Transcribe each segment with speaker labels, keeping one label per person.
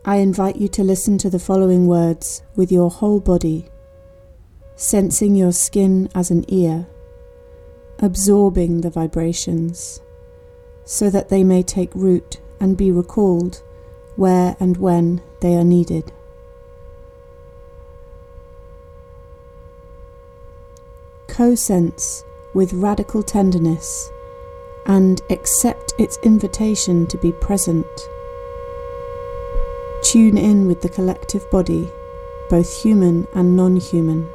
Speaker 1: I invite you to listen to the following words with your whole body, sensing your skin as an ear, absorbing the vibrations, so that they may take root and be recalled where and when they are needed. Co-sense with radical tenderness and accept its invitation to be present. Tune in with the collective body, both human and non-human.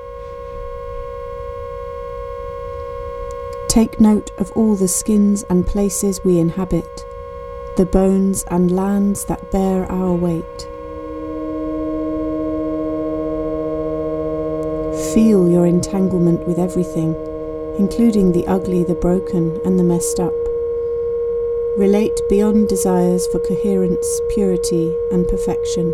Speaker 1: Take note of all the skins and places we inhabit, the bones and lands that bear our weight. Feel your entanglement with everything, including the ugly, the broken, and the messed up. Relate beyond desires for coherence, purity, and perfection.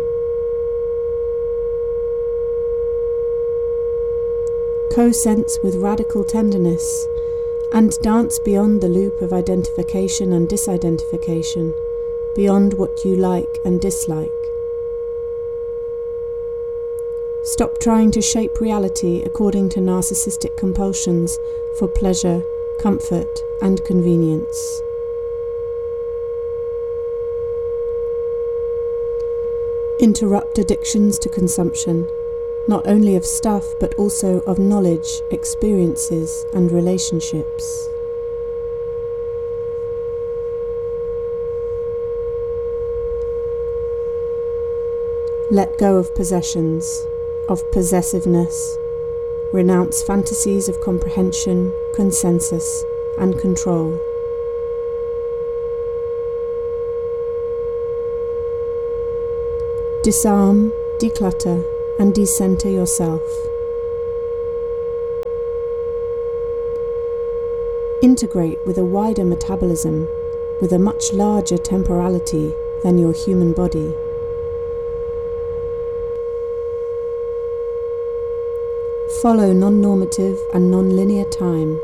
Speaker 1: Co-sense with radical tenderness and dance beyond the loop of identification and disidentification, beyond what you like and dislike. Stop trying to shape reality according to narcissistic compulsions for pleasure, comfort, and convenience. Interrupt addictions to consumption, not only of stuff but also of knowledge, experiences, and relationships. Let go of possessions, of possessiveness. Renounce fantasies of comprehension, consensus, and control. Disarm, declutter, and decenter yourself. Integrate with a wider metabolism, with a much larger temporality than your human body. Follow non-normative and non-linear time.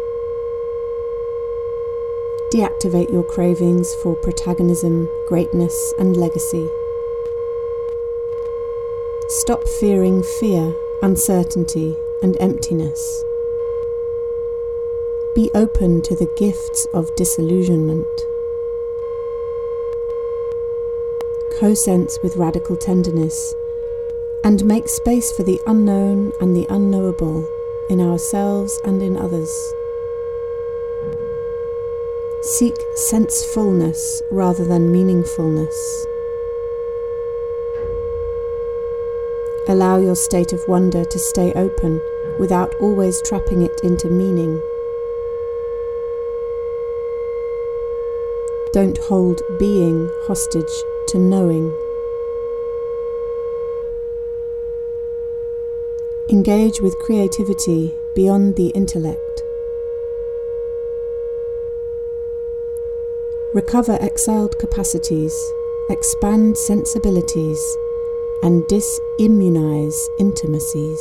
Speaker 1: Deactivate your cravings for protagonism, greatness, and legacy. Stop fearing fear, uncertainty, and emptiness. Be open to the gifts of disillusionment. Co-sense with radical tenderness and make space for the unknown and the unknowable in ourselves and in others. Seek sensefulness rather than meaningfulness. Allow your state of wonder to stay open without always trapping it into meaning. Don't hold being hostage to knowing. Engage with creativity beyond the intellect. Recover exiled capacities, expand sensibilities, and disimmunize intimacies.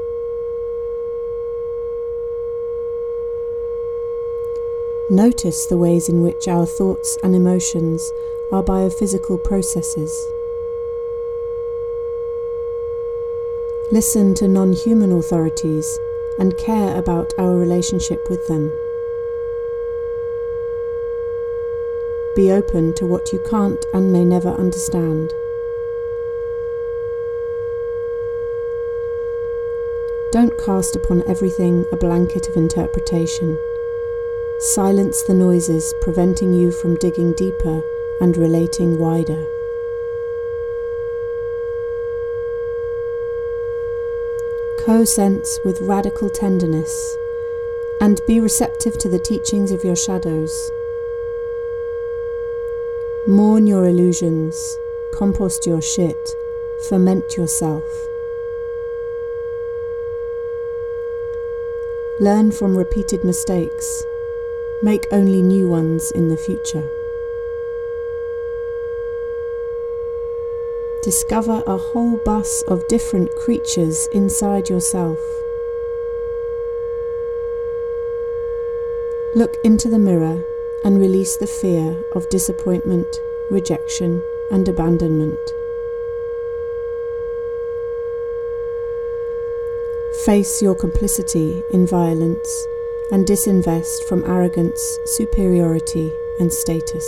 Speaker 1: Notice the ways in which our thoughts and emotions are biophysical processes. Listen to non-human authorities and care about our relationship with them. Be open to what you can't and may never understand. Don't cast upon everything a blanket of interpretation. Silence the noises preventing you from digging deeper and relating wider. Co-sense with radical tenderness and be receptive to the teachings of your shadows. Mourn your illusions, compost your shit, ferment yourself. Learn from repeated mistakes. Make only new ones in the future. Discover a whole bus of different creatures inside yourself. Look into the mirror and release the fear of disappointment, rejection, and abandonment. Face your complicity in violence and disinvest from arrogance, superiority, and status.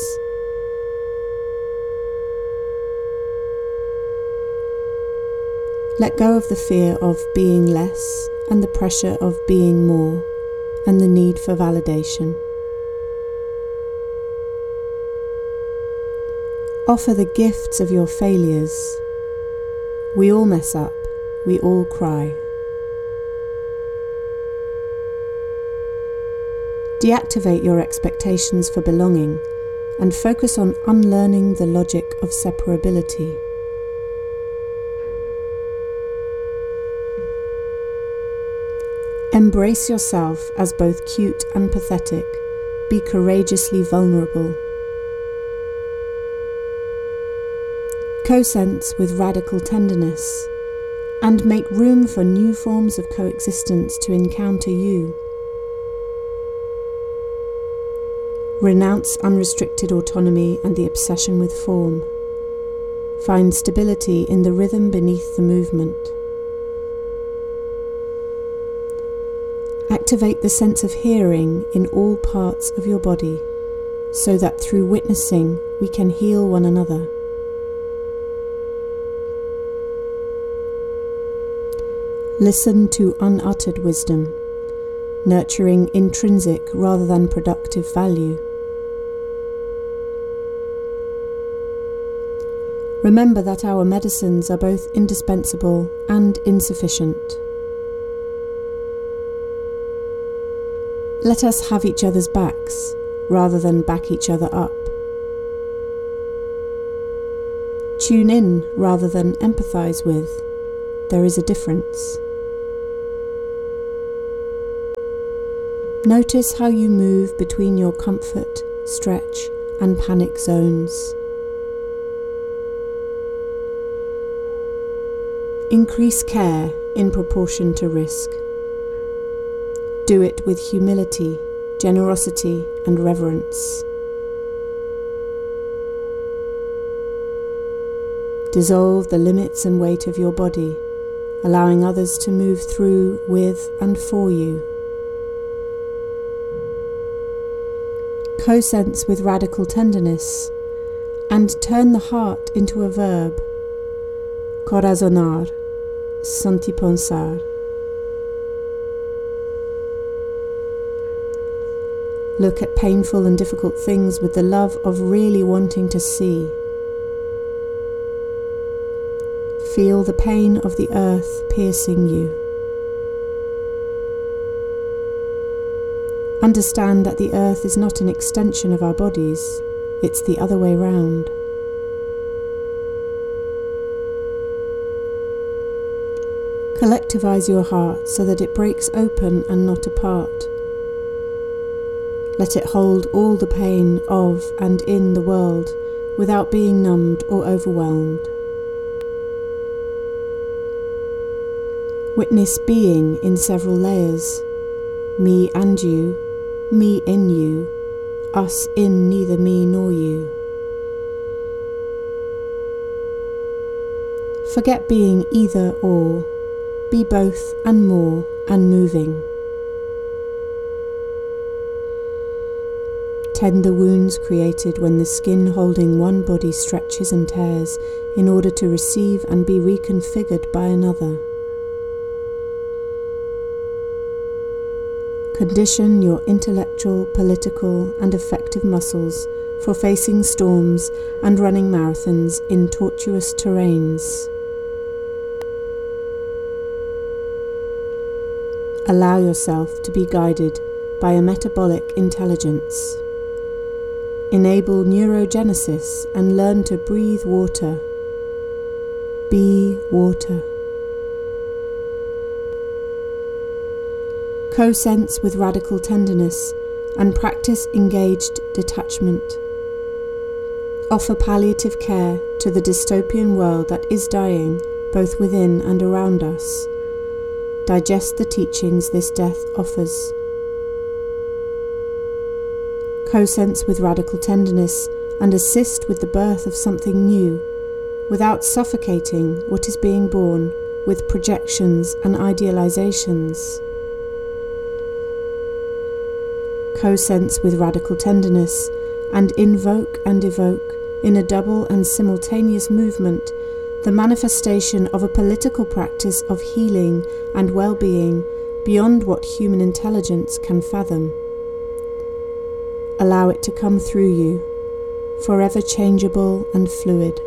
Speaker 1: Let go of the fear of being less and the pressure of being more and the need for validation. Offer the gifts of your failures. We all mess up, we all cry. Deactivate your expectations for belonging and focus on unlearning the logic of separability. Embrace yourself as both cute and pathetic. Be courageously vulnerable. Co-sense with radical tenderness and make room for new forms of coexistence to encounter you. Renounce unrestricted autonomy and the obsession with form. Find stability in the rhythm beneath the movement. Activate the sense of hearing in all parts of your body so that through witnessing we can heal one another. Listen to unuttered wisdom, nurturing intrinsic rather than productive value. Remember that our medicines are both indispensable and insufficient. Let us have each other's backs, rather than back each other up. Tune in rather than empathize with. There is a difference. Notice how you move between your comfort, stretch, and panic zones. Increase care in proportion to risk. Do it with humility, generosity, and reverence. Dissolve the limits and weight of your body, allowing others to move through, with, and for you. Co-sense with radical tenderness and turn the heart into a verb. Corazonar, sentipensar. Look at painful and difficult things with the love of really wanting to see. Feel the pain of the earth piercing you. Understand that the earth is not an extension of our bodies, it's the other way round. Collectivize your heart so that it breaks open and not apart. Let it hold all the pain of and in the world without being numbed or overwhelmed. Witness being in several layers. Me and you, me in you, us in neither me nor you. Forget being either or. Be both and more and moving. Tend the wounds created when the skin holding one body stretches and tears in order to receive and be reconfigured by another. Condition your intellectual, political, and affective muscles for facing storms and running marathons in tortuous terrains. Allow yourself to be guided by a metabolic intelligence. Enable neurogenesis and learn to breathe water. Be water. Co-sense with radical tenderness and practice engaged detachment. Offer palliative care to the dystopian world that is dying both within and around us. Digest the teachings this death offers. Co-sense with radical tenderness and assist with the birth of something new, without suffocating what is being born with projections and idealizations. Co-sense with radical tenderness, and invoke and evoke, in a double and simultaneous movement, the manifestation of a political practice of healing and well-being beyond what human intelligence can fathom. Allow it to come through you, forever changeable and fluid.